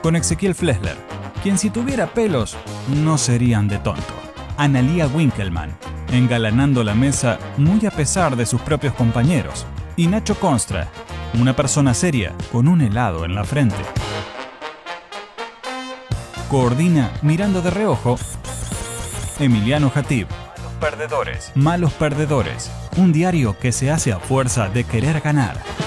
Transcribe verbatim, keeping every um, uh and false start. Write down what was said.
con Ezequiel Flesler, quien si tuviera pelos no serían de tonto. Analía Winkelmann, engalanando la mesa muy a pesar de sus propios compañeros. Y Nacho Constra, una persona seria con un helado en la frente. Coordina, mirando de reojo, Emiliano Jatib. Malos perdedores. Malos perdedores. Un diario que se hace a fuerza de querer ganar.